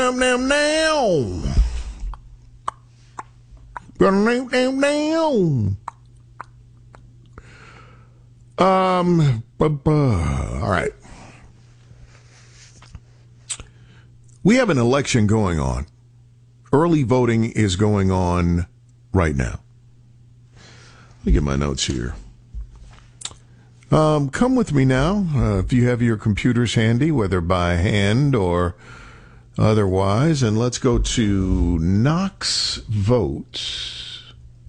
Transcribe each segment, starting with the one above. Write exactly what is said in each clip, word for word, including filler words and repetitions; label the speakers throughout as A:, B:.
A: now, now, now. Now, now, now. Um, bu- bu- all right. We have an election going on. Early voting is going on right now. Let me get my notes here. Um, come with me now, uh, if you have your computers handy, whether by hand or otherwise, and let's go to Knox Votes.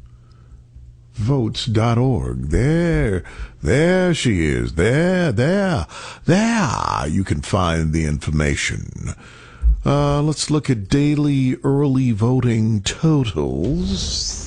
A: Votes dot org. There, there she is. There, there, there. You can find the information. Uh, let's look at daily early voting totals.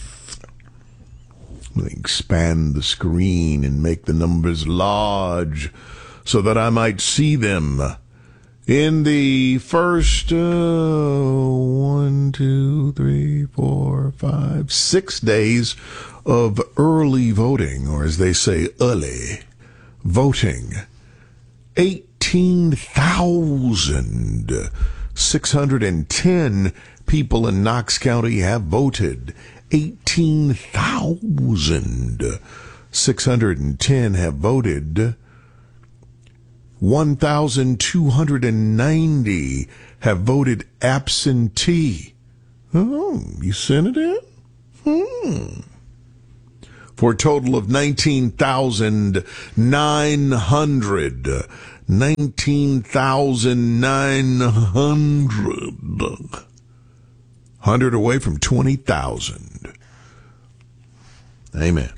A: Let me expand the screen and make the numbers large so that I might see them. In the first uh, one, two, three, four, five, six days of early voting, or as they say, early voting, eighteen thousand six hundred ten people in Knox County have voted. eighteen thousand six hundred ten have voted. one thousand two hundred ninety have voted absentee. Oh, you sent it in? Hmm. For a total of nineteen thousand nine hundred. nineteen thousand nine hundred. one hundred away from twenty thousand. Amen.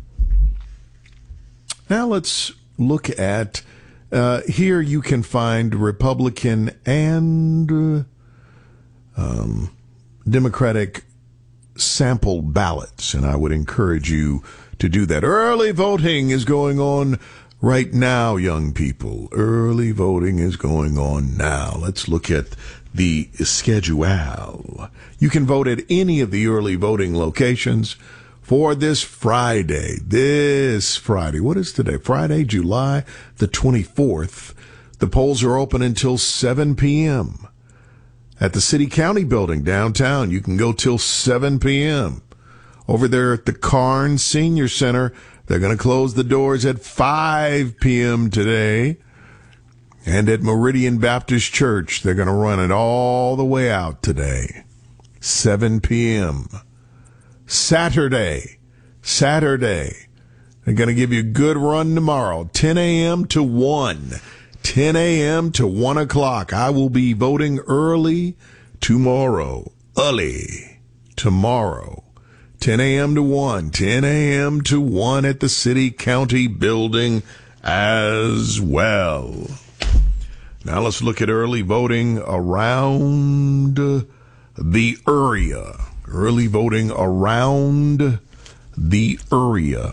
A: Now let's look at, uh, here you can find Republican and uh, um, Democratic sample ballots, and I would encourage you to do that. Early voting is going on right now, young people. Early voting is going on now. Let's look at the schedule. You can vote at any of the early voting locations for this Friday. This Friday. What is today? Friday, July the twenty-fourth. The polls are open until seven p.m. At the City County Building downtown. You can go till seven p.m. Over there at the Karn Senior Center, they're going to close the doors at five p.m. today. And at Meridian Baptist Church, they're going to run it all the way out today. seven p.m. Saturday. Saturday. They're going to give you a good run tomorrow. ten a.m. to one. ten a.m. to one o'clock. I will be voting early tomorrow. Early tomorrow. ten a.m. to one. ten a.m. to one at the City County Building as well. Now let's look at early voting around the area. Early voting around the area.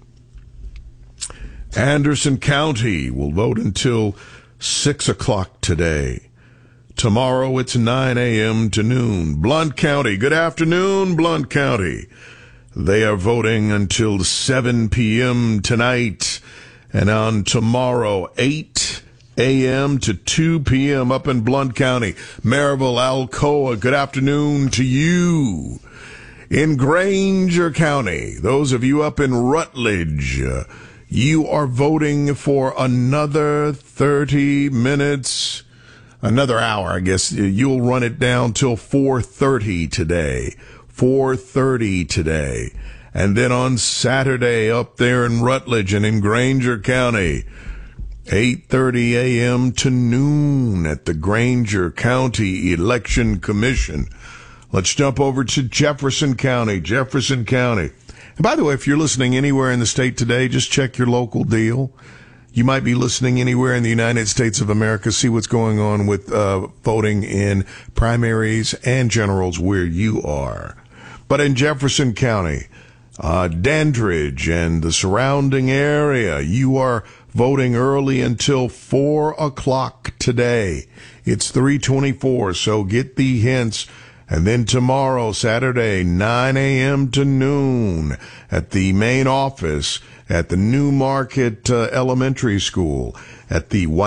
A: Anderson County will vote until six o'clock today. Tomorrow it's nine a.m. to noon. Blount County, good afternoon, Blount County. They are voting until seven p.m. tonight. And on tomorrow, eight a.m. to two p.m. up in Blount County. Maryville, Alcoa, good afternoon to you. In Granger County, those of you up in Rutledge, you are voting for another thirty minutes, another hour, I guess. You'll run it down till four thirty today. four thirty today. And then on Saturday up there in Rutledge and in Granger County, eight thirty a.m. to noon at the Granger County Election Commission. Let's jump over to Jefferson County. Jefferson County. And by the way, if you're listening anywhere in the state today, just check your local deal. You might be listening anywhere in the United States of America. See what's going on with uh, voting in primaries and generals where you are. But in Jefferson County, uh, Dandridge and the surrounding area, you are voting early until four o'clock today. It's three twenty-four, so get the hints. And then tomorrow, Saturday, nine a.m. to noon at the main office at the New Market uh, Elementary School at the White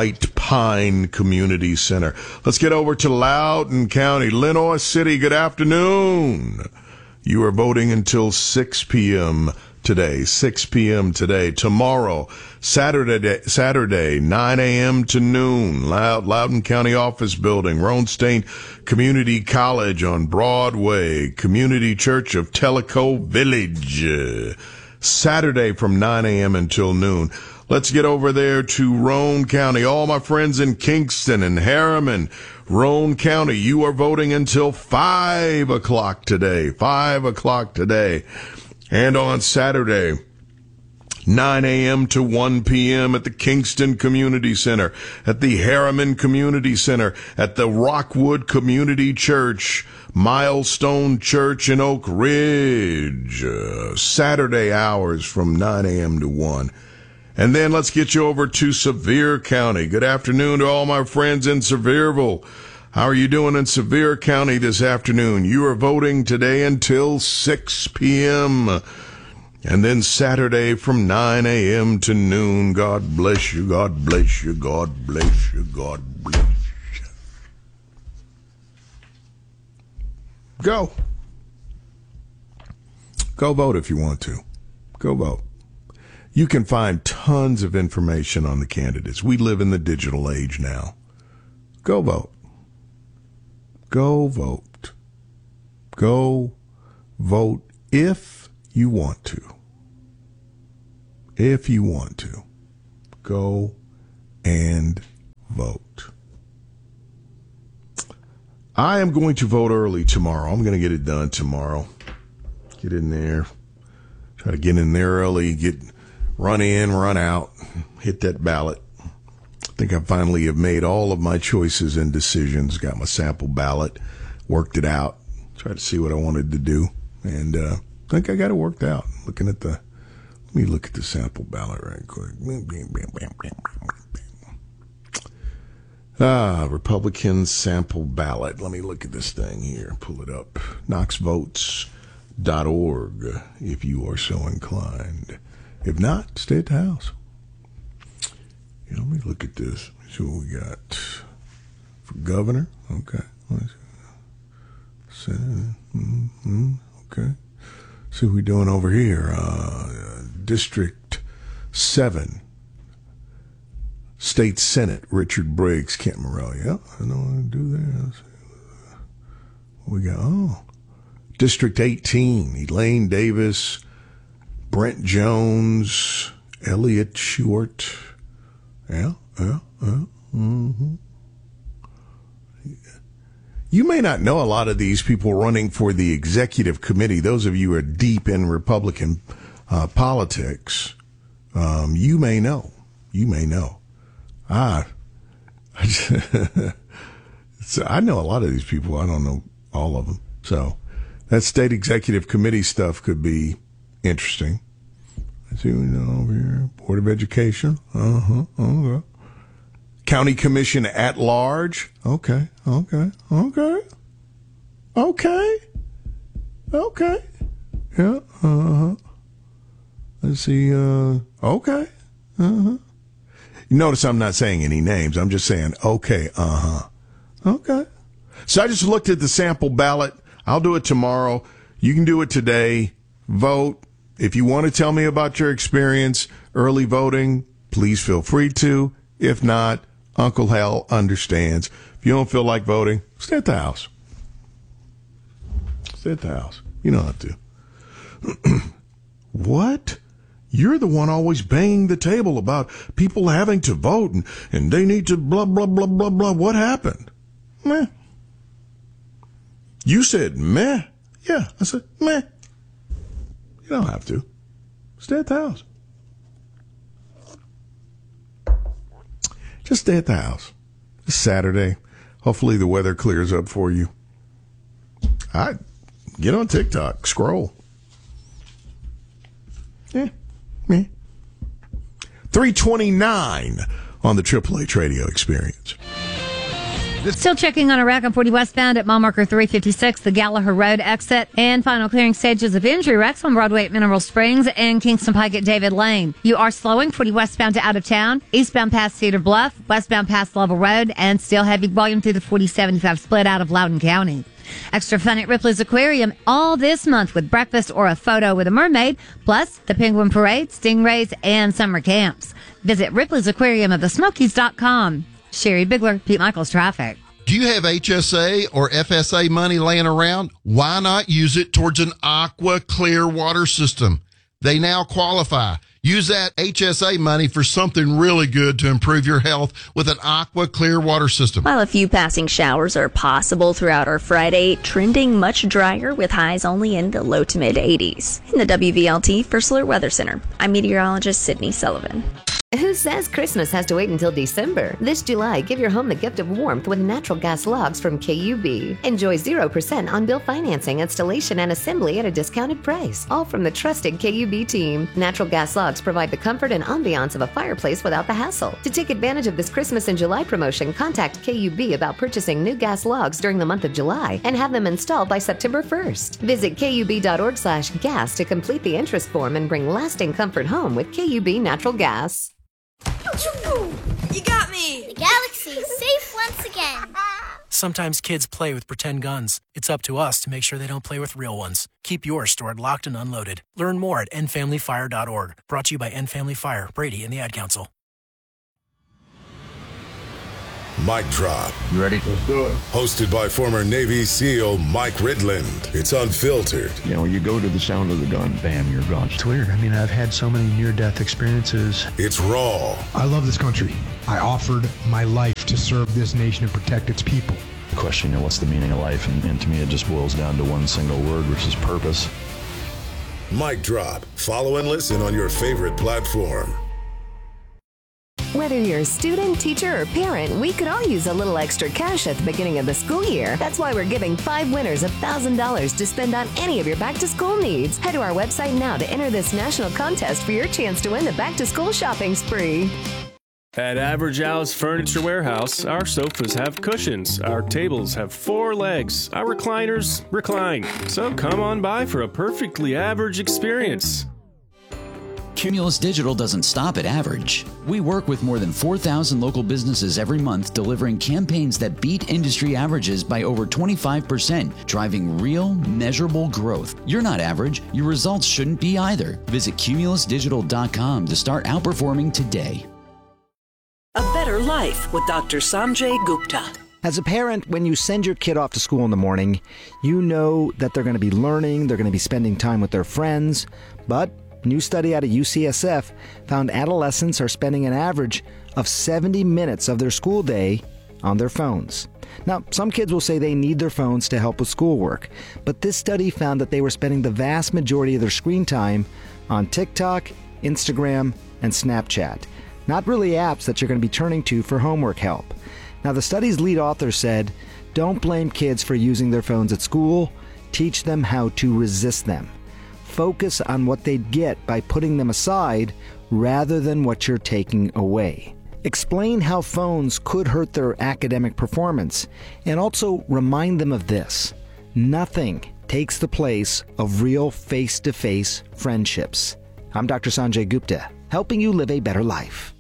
A: Hine Community Center. Let's get over to Loudoun County, Lenoir City. Good afternoon. You are voting until six p.m. today, six p.m. today. Tomorrow, Saturday, Saturday, nine a.m. to noon, Loud, Loudoun County Office Building, Roan State Community College on Broadway, Community Church of Tellico Village, Saturday from nine a.m. until noon. Let's get over there to Roan County. All my friends in Kingston and Harriman, Roan County, you are voting until five o'clock today, five o'clock today. And on Saturday, nine a.m. to one p.m. at the Kingston Community Center, at the Harriman Community Center, at the Rockwood Community Church, Milestone Church in Oak Ridge. Uh, Saturday hours from nine a.m. to one. And then let's get you over to Sevier County. Good afternoon to all my friends in Sevierville. How are you doing in Sevier County this afternoon? You are voting today until six p.m. And then Saturday from nine a.m. to noon. God bless you, God bless you, God bless you, God bless you. Go. Go vote if you want to. Go vote. You can find tons of information on the candidates. We live in the digital age now. Go vote. Go vote. Go vote if you want to. If you want to. Go and vote. I am going to vote early tomorrow. I'm going to get it done tomorrow. Get in there. Try to get in there early. Get run in, run out. Hit that ballot. I think I finally have made all of my choices and decisions. Got my sample ballot, worked it out, tried to see what I wanted to do, and uh, I think I got it worked out. Looking at the, let me look at the sample ballot right quick. Ah, Republican sample ballot. Let me look at this thing here. Pull it up. knox votes dot org if you are so inclined. If not, stay at the house. Yeah, let me look at this. See what we got for governor. Okay. Senate. Mm-hmm. Okay. See what we're doing over here. Uh, District seven. State Senate. Richard Briggs, Kent Morrell. Yeah, I know what to do there. Let's see. What we got? Oh. District eighteen. Elaine Davis, Brent Jones, Elliot Short. Yeah, yeah, yeah. Mm-hmm. You may not know a lot of these people running for the executive committee. Those of you who are deep in Republican uh, politics, um, you may know. You may know. Ah, so I know a lot of these people. I don't know all of them. So that state executive committee stuff could be interesting. Let's see what we know over here. Board of Education. Uh-huh. Okay. County Commission at Large. Okay. Okay. Okay. Okay. Okay. Yeah. Uh-huh. Let's see. Uh, okay. Uh-huh. You notice I'm not saying any names. I'm just saying, okay. Uh-huh. Okay. So I just looked at the sample ballot. I'll do it tomorrow. You can do it today. Vote. If you want to tell me about your experience early voting, please feel free to. If not, Uncle Hal understands. If you don't feel like voting, stay at the house. Stay at the house. You don't have to. What? You're the one always banging the table about people having to vote and, and they need to blah, blah, blah, blah, blah. What happened? Meh. You said meh. Yeah, I said meh. You don't have to. Stay at the house. Just stay at the house. It's Saturday. Hopefully the weather clears up for you. I get on TikTok. Scroll. Yeah. Yeah. three twenty-nine on the Triple H Radio Experience.
B: Still checking on a wreck on forty westbound at mile marker three fifty-six, the Gallagher Road exit, and final clearing stages of injury wrecks on Broadway at Mineral Springs and Kingston Pike at David Lane. You are slowing forty westbound to out of town, eastbound past Cedar Bluff, westbound past Level Road, and still heavy volume through the forty seventy-five split out of Loudoun County. Extra fun at Ripley's Aquarium all this month with breakfast or a photo with a mermaid, plus the Penguin Parade, stingrays, and summer camps. Visit Ripley's Aquarium of the Smokies dot com. Sherry Bigler, Pete Michaels Traffic.
C: Do you have H S A or F S A money laying around? Why not use it towards an Aqua Clear water system? They now qualify. Use that H S A money for something really good to improve your health with an Aqua Clear water system.
D: While a few passing showers are possible throughout our Friday, trending much drier with highs only in the low to mid eighties. In the W V L T First Alert Weather Center, I'm meteorologist Sydney Sullivan.
E: Who says Christmas has to wait until December? This July, give your home the gift of warmth with natural gas logs from K U B. Enjoy zero percent on-bill financing, installation, and assembly at a discounted price. All from the trusted K U B team. Natural gas logs provide the comfort and ambiance of a fireplace without the hassle. To take advantage of this Christmas and July promotion, contact K U B about purchasing new gas logs during the month of July and have them installed by September first. Visit K U B dot org slash gas to complete the interest form and bring lasting comfort home with K U B Natural Gas.
F: You got me!
G: The galaxy is safe once again.
F: Sometimes kids play with pretend guns. It's up to us to make sure they don't play with real ones. Keep yours stored locked and unloaded. Learn more at end family fire dot org. Brought to you by End Family Fire, Brady, and the Ad Council.
H: Mic Drop.
I: You ready? Let's do it.
H: Hosted by former Navy SEAL Mike Ridland. It's unfiltered.
I: You know, you go to the sound of the gun, bam, you're gone.
J: It's weird. I mean, I've had so many near-death experiences.
H: It's raw.
K: I love this country. I offered my life to serve this nation and protect its people.
I: Question, you know, what's the meaning of life? And, and to me, it just boils down to one single word, which is purpose.
H: Mic Drop. Follow and listen on your favorite platform.
E: Whether you're a student, teacher, or parent, we could all use a little extra cash at the beginning of the school year. That's why we're giving five winners one thousand dollars to spend on any of your back-to-school needs. Head to our website now to enter this national contest for your chance to win the back-to-school shopping spree.
L: At Average House Furniture Warehouse, our sofas have cushions, our tables have four legs, our recliners recline. So come on by for a perfectly average experience.
M: Cumulus Digital doesn't stop at average. We work with more than four thousand local businesses every month, delivering campaigns that beat industry averages by over twenty-five percent, driving real, measurable growth. You're not average. Your results shouldn't be either. Visit cumulus digital dot com to start outperforming today.
N: A Better Life with Doctor Sanjay Gupta.
O: As a parent, when you send your kid off to school in the morning, you know that they're going to be learning, they're going to be spending time with their friends, but a new study out of U C S F found adolescents are spending an average of seventy minutes of their school day on their phones. Now, some kids will say they need their phones to help with schoolwork, but this study found that they were spending the vast majority of their screen time on TikTok, Instagram, and Snapchat. Not really apps that you're going to be turning to for homework help. Now, the study's lead author said, don't blame kids for using their phones at school. Teach them how to resist them. Focus on what they'd get by putting them aside rather than what you're taking away. Explain how phones could hurt their academic performance, and also remind them of this: nothing takes the place of real face-to-face friendships. I'm Doctor Sanjay Gupta, helping you live a better life.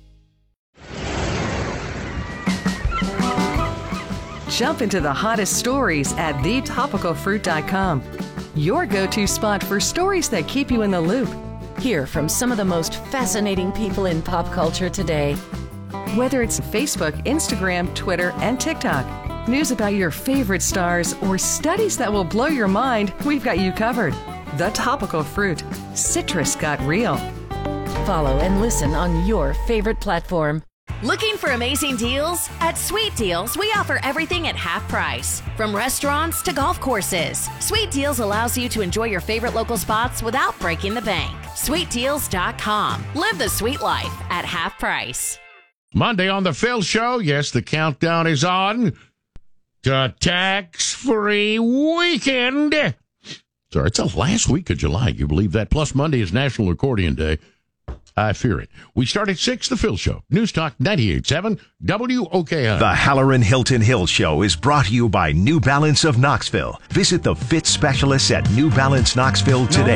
P: Jump into the hottest stories at the topical fruit dot com. Your go-to spot for stories that keep you in the loop.
Q: Hear from some of the most fascinating people in pop culture today.
P: Whether it's Facebook, Instagram, Twitter, and TikTok, news about your favorite stars, or studies that will blow your mind, we've got you covered. The Topical Fruit. Citrus got real.
Q: Follow and listen on your favorite platform.
R: Looking for amazing deals? At Sweet Deals, we offer everything at half price. From restaurants to golf courses, Sweet Deals allows you to enjoy your favorite local spots without breaking the bank. sweet deals dot com. Live the sweet life at half price.
S: Monday on the Phil Show, yes, the countdown is on to tax-free weekend. Sorry, it's the last week of July. Can you believe that? Plus, Monday is National Accordion Day. I fear it. We start at six, The Phil Show. News Talk ninety-eight point seven W O K I.
T: The Halloran Hilton Hill Show is brought to you by New Balance of Knoxville. Visit the fit specialists at New Balance Knoxville today.